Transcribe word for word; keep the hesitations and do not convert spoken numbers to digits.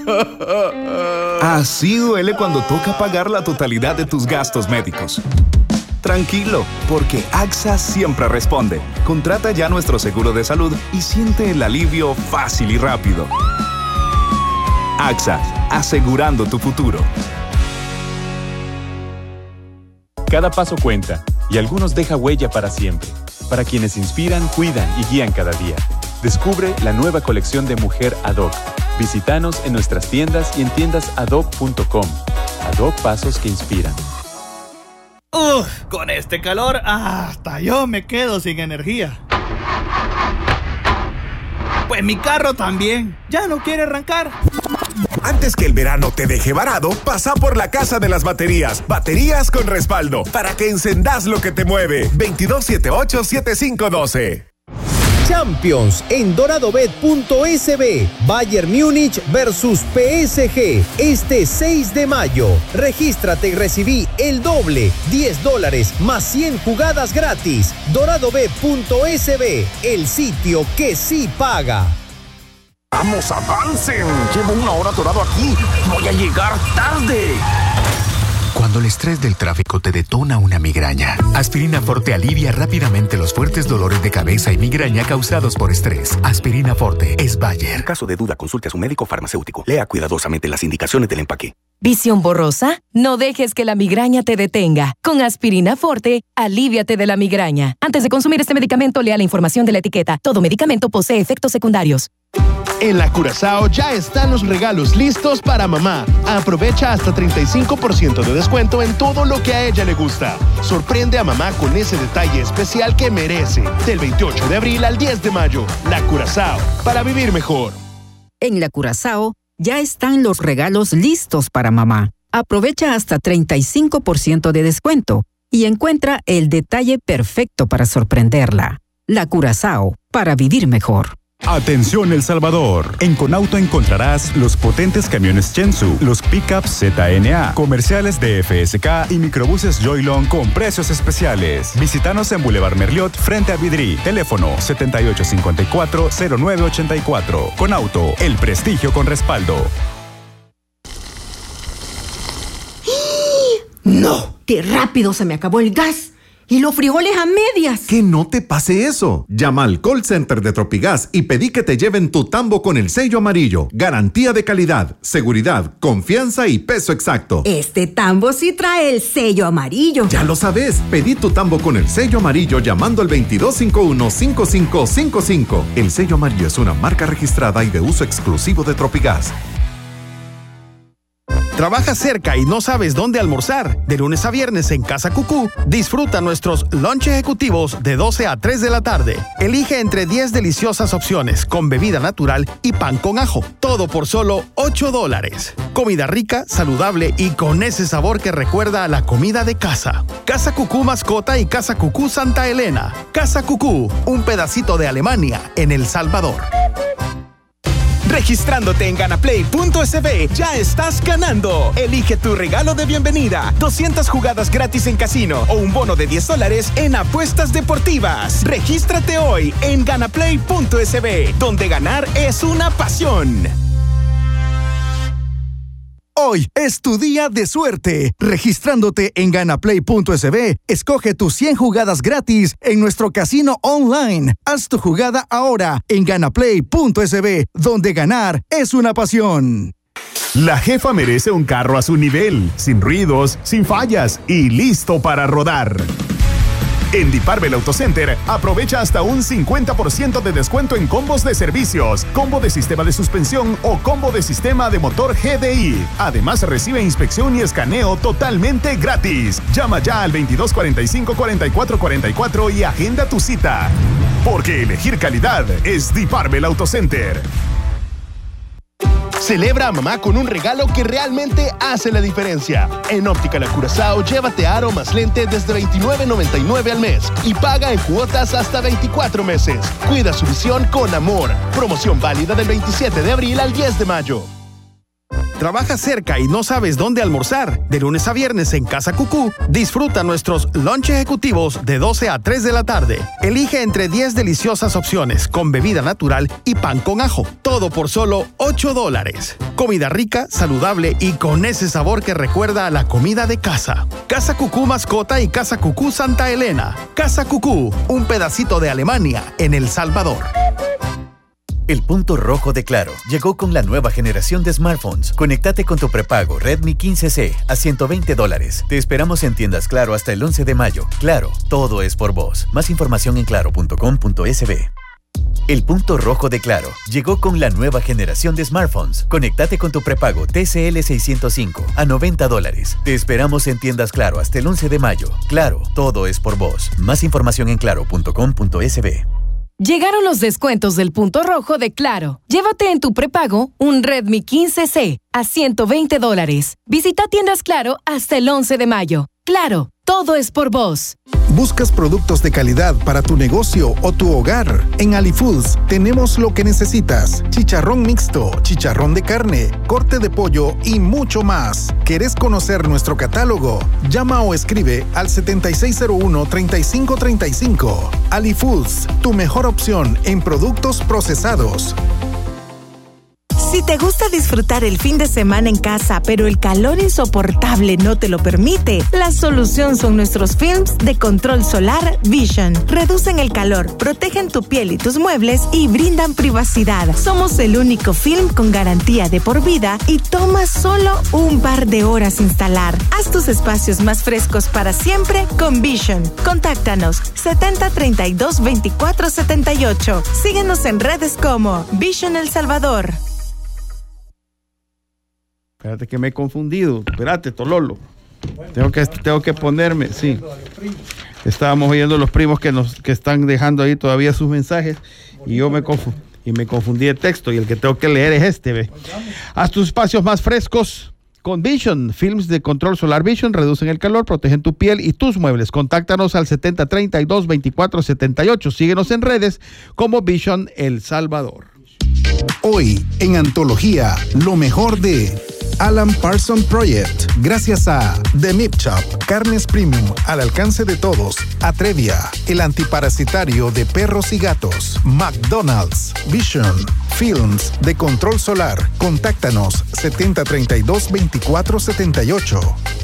Así duele cuando toca pagar la totalidad de tus gastos médicos. Tranquilo, porque A X A siempre responde. Contrata ya nuestro seguro de salud y siente el alivio fácil y rápido. A X A, asegurando tu futuro. Cada paso cuenta, y algunos deja huella para siempre. Para quienes inspiran, cuidan y guían cada día. Descubre la nueva colección de Mujer Ad Hoc. Visítanos en nuestras tiendas y en tiendas ad hoc punto com. Ad Hoc, pasos que inspiran. Uf, con este calor hasta yo me quedo sin energía. Pues mi carro también, ya no quiere arrancar. Antes que el verano te deje varado, pasa por la Casa de las Baterías. Baterías con respaldo, para que encendas lo que te mueve. veintidós setenta y ocho setenta y cinco doce. Champions en doradobet punto es be. Bayern Múnich versus P S G este seis de mayo. Regístrate y recibí el doble, diez dólares más cien jugadas gratis. doradobet punto es be, el sitio que sí paga. ¡Vamos, avancen! Llevo una hora atorado aquí. ¡Voy a llegar tarde! Cuando el estrés del tráfico te detona una migraña, Aspirina Forte alivia rápidamente los fuertes dolores de cabeza y migraña causados por estrés. Aspirina Forte es Bayer. En caso de duda, consulte a su médico farmacéutico. Lea cuidadosamente las indicaciones del empaque. ¿Visión borrosa? No dejes que la migraña te detenga. Con Aspirina Forte, alíviate de la migraña. Antes de consumir este medicamento, lea la información de la etiqueta. Todo medicamento posee efectos secundarios. En la Curazao ya están los regalos listos para mamá. Aprovecha hasta treinta y cinco por ciento de descuento en todo lo que a ella le gusta. Sorprende a mamá con ese detalle especial que merece. Del veintiocho de abril al diez de mayo. La Curazao, para vivir mejor. En la Curazao ya están los regalos listos para mamá. Aprovecha hasta treinta y cinco por ciento de descuento y encuentra el detalle perfecto para sorprenderla. La Curazao, para vivir mejor. Atención El Salvador. En Conauto encontrarás los potentes camiones Chensu, los pickups Z N A, comerciales de F S K y microbuses Joylon con precios especiales. Visítanos en Boulevard Merliot frente a Vidri. Teléfono setenta y ocho cincuenta y cuatro cero nueve ochenta y cuatro. Conauto, el prestigio con respaldo. ¡No! ¡Qué rápido se me acabó el gas! ¡Y los frijoles a medias! Que no te pase eso. Llama al call center de Tropigas y pedí que te lleven tu tambo con el sello amarillo. Garantía de calidad, seguridad, confianza y peso exacto. Este tambo sí trae el sello amarillo. Ya lo sabes. Pedí tu tambo con el sello amarillo llamando al veintidós cincuenta y uno cincuenta y cinco cincuenta y cinco. El sello amarillo es una marca registrada y de uso exclusivo de Tropigas. ¿Trabajas cerca y no sabes dónde almorzar? De lunes a viernes en Casa Cucú, disfruta nuestros lunch ejecutivos de doce a tres de la tarde. Elige entre diez deliciosas opciones con bebida natural y pan con ajo. Todo por solo ocho dólares. Comida rica, saludable y con ese sabor que recuerda a la comida de casa. Casa Cucú Mascota y Casa Cucú Santa Elena. Casa Cucú, un pedacito de Alemania en El Salvador. Registrándote en ganaplay punto es be, ya estás ganando. Elige tu regalo de bienvenida, doscientas jugadas gratis en casino o un bono de diez dólares en apuestas deportivas. Regístrate hoy en ganaplay punto es be, donde ganar es una pasión. Hoy es tu día de suerte. Registrándote en ganaplay punto es be, escoge tus cien jugadas gratis en nuestro casino online. Haz tu jugada ahora en ganaplay punto es be, donde ganar es una pasión. La jefa merece un carro a su nivel, sin ruidos, sin fallas y listo para rodar. En Diparvel Autocenter, aprovecha hasta un cincuenta por ciento de descuento en combos de servicios, combo de sistema de suspensión o combo de sistema de motor G D I. Además, recibe inspección y escaneo totalmente gratis. Llama ya al veintidós cuarenta y cinco cuarenta y cuatro cuarenta y cuatro y agenda tu cita. Porque elegir calidad es Diparvel Autocenter. Celebra a mamá con un regalo que realmente hace la diferencia. En Óptica La Curazao, llévate aro más lente desde veintinueve noventa y nueve al mes y paga en cuotas hasta veinticuatro meses. Cuida su visión con amor. Promoción válida del veintisiete de abril al diez de mayo. ¿Trabajas cerca y no sabes dónde almorzar? De lunes a viernes en Casa Cucú, disfruta nuestros lunch ejecutivos de doce a tres de la tarde. Elige entre diez deliciosas opciones con bebida natural y pan con ajo. Todo por solo ocho dólares. Comida rica, saludable y con ese sabor que recuerda a la comida de casa. Casa Cucú Mascota y Casa Cucú Santa Elena. Casa Cucú, un pedacito de Alemania en El Salvador. El punto rojo de Claro llegó con la nueva generación de smartphones. Conéctate con tu prepago Redmi quince C a ciento veinte dólares. Te esperamos en tiendas Claro hasta el once de mayo. Claro, todo es por vos. Más información en claro punto com punto es be. El punto rojo de Claro llegó con la nueva generación de smartphones. Conéctate con tu prepago T C L seiscientos cinco a noventa dólares. Te esperamos en tiendas Claro hasta el once de mayo. Claro, todo es por vos. Más información en claro punto com punto es be. Llegaron los descuentos del punto rojo de Claro. Llévate en tu prepago un Redmi quince C a ciento veinte dólares. Visita tiendas Claro hasta el once de mayo. Claro, todo es por vos. ¿Buscas productos de calidad para tu negocio o tu hogar? En AliFoods tenemos lo que necesitas. Chicharrón mixto, chicharrón de carne, corte de pollo y mucho más. ¿Querés conocer nuestro catálogo? Llama o escribe al setenta y seis cero uno, treinta y cinco treinta y cinco. AliFoods, tu mejor opción en productos procesados. Si te gusta disfrutar el fin de semana en casa, pero el calor insoportable no te lo permite, la solución son nuestros films de control solar Vision. Reducen el calor, protegen tu piel y tus muebles y brindan privacidad. Somos el único film con garantía de por vida y toma solo un par de horas instalar. Haz tus espacios más frescos para siempre con Vision. Contáctanos setenta treinta y dos veinticuatro setenta y ocho. Síguenos en redes como Vision El Salvador. Espérate que me he confundido. Espérate, Tololo. Tengo que, tengo que ponerme, sí. Estábamos oyendo los primos que nos que están dejando ahí todavía sus mensajes y yo me confundí, y me confundí de texto y el que tengo que leer es este, ¿ve? Haz tus espacios más frescos con Vision. Films de control solar Vision reducen el calor, protegen tu piel y tus muebles. Contáctanos al setenta treinta y dos veinticuatro setenta y ocho. Síguenos en redes como Vision El Salvador. Hoy en Antología, lo mejor de Alan Parsons Project, gracias a The Meat Shop, carnes premium al alcance de todos, Atrevia, el antiparasitario de perros y gatos, McDonald's, Vision, Films de control solar. Contáctanos setenta treinta y dos veinticuatro setenta y ocho.